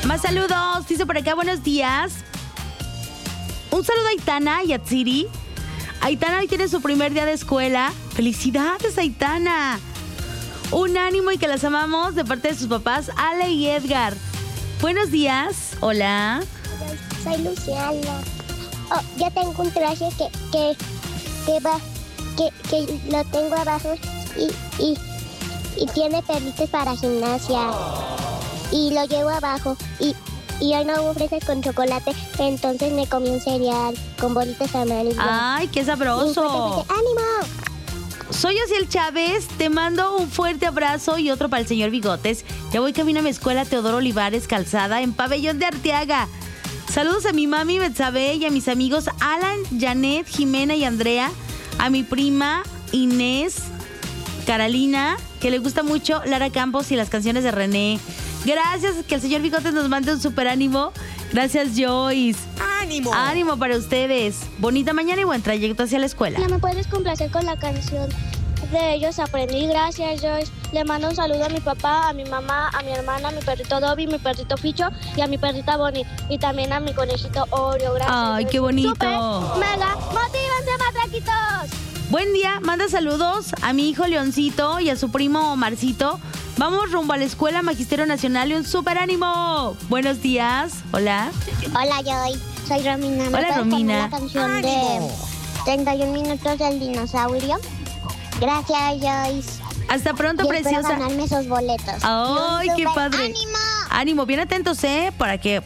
Más saludos, dice por acá, buenos días. Un saludo a Aitana y a Tsiri. Aitana hoy tiene su primer día de escuela. ¡Felicidades, Aitana! Un ánimo y que las amamos de parte de sus papás, Ale y Edgar. Buenos días, hola. Soy Luciana. Yo tengo un traje que lo tengo abajo y tiene perritos para gimnasia. Y lo llevo abajo y hoy no hubo fresas con chocolate, entonces me comí un cereal con bolitas amarillas. ¡Ay, qué sabroso! ¡Ánimo! Soy Ociel Chávez, te mando un fuerte abrazo y otro para el señor Bigotes. Ya voy camino a mi escuela Teodoro Olivares Calzada en Pabellón de Arteaga. Saludos a mi mami Betsabe y a mis amigos Alan, Janet, Jimena y Andrea. A mi prima Inés, Carolina, que le gusta mucho Lara Campos y las canciones de René. Gracias, que el señor Bigotes nos mande un super ánimo. Gracias, Joyce. ¡Ánimo! Ánimo para ustedes. Bonita mañana y buen trayecto hacia la escuela. ¿Me puedes complacer con la canción de Ellos Aprendí? Gracias, Joyce. Le mando un saludo a mi papá, a mi mamá, a mi hermana, a mi perrito Dobby, mi perrito Ficho y a mi perrita Bonnie. Y también a mi conejito Oreo. Gracias. Ay, Joyce. qué bonito. ¡Súper! ¡Mega! ¡Motívense, matraquitos! Buen día, manda saludos a mi hijo Leoncito y a su primo Omarcito. Vamos rumbo a la Escuela Magisterio Nacional y un super ánimo. Buenos días, hola. Hola, Joy. Soy Romina. ¿Me Hola, puedes Romina. poner la canción ¡Ánimo! de 31 minutos del dinosaurio? Gracias, Joyce. Hasta pronto, Y espero preciosa. ganarme esos boletos. Ay, Y un qué súper padre. ¡ánimo! Ánimo, bien atentos, para que